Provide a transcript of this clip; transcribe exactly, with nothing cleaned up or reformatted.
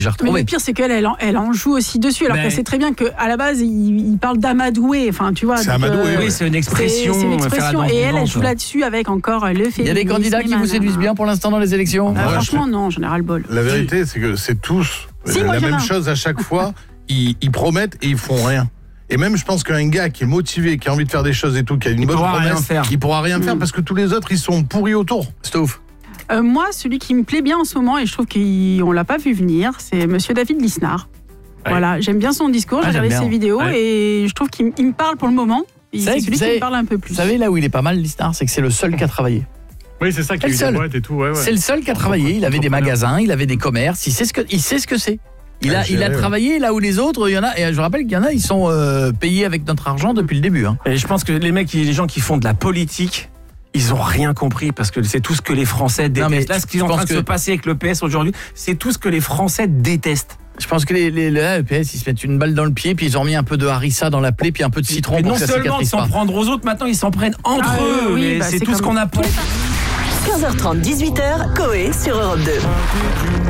Mais le pire, c'est qu'elle, elle en, elle en joue aussi dessus, alors mais... qu'elle sait très bien qu'à la base, il, il parle d'amadouer. Enfin, tu vois. C'est amadouer. Oui, c'est une expression. C'est, c'est une expression. Et elle, elle joue là-dessus avec encore le féminisme. Il y a des candidats qui vous séduisent bien pour l'instant dans les élections. Ah, franchement, non, j'en ai ras le bol. La vérité, c'est que c'est tous si, la même chose à chaque fois. Ils, ils promettent et ils font rien. Et même, je pense qu'un gars qui est motivé, qui a envie de faire des choses et tout, qui a une il bonne promesse, il pourra rien mmh. faire parce que tous les autres, ils sont pourris autour. C'est ouf. Euh, moi, celui qui me plaît bien en ce moment, et je trouve qu'on l'a pas vu venir, c'est Monsieur David Lisnard. Ouais. Voilà, j'aime bien son discours, ah, j'ai regardé ses vidéos ouais. et je trouve qu'il me parle pour le moment. C'est celui qui savez, me parle un peu plus. Vous savez, là où il est pas mal, Lisnard, c'est que c'est le seul qui a travaillé. Oui, c'est ça, qui a eu des boîtes et tout. Ouais, ouais. C'est le seul qui a travaillé. Il avait des magasins, il avait des commerces, il sait ce que, il sait ce que c'est. Il a, il a travaillé là où les autres, il y en a, et je rappelle qu'il y en a, ils sont euh, payés avec notre argent depuis le début. Hein. Et je pense que les mecs, les gens qui font de la politique, ils ont rien compris parce que c'est tout ce que les Français détestent. Non, là, ce qui est en train de que... se passer avec le P S aujourd'hui, c'est tout ce que les Français détestent. Je pense que les, les, les le P S, ils se mettent une balle dans le pied, puis ils ont mis un peu de harissa dans la plaie, puis un peu de citron mais pour non que ça seulement ils s'en prennent aux autres, maintenant ils s'en prennent entre ah, eux. Oui, bah, c'est, c'est tout ce qu'on a pour. quinze heures trente, dix-huit heures, Coé sur Europe deux.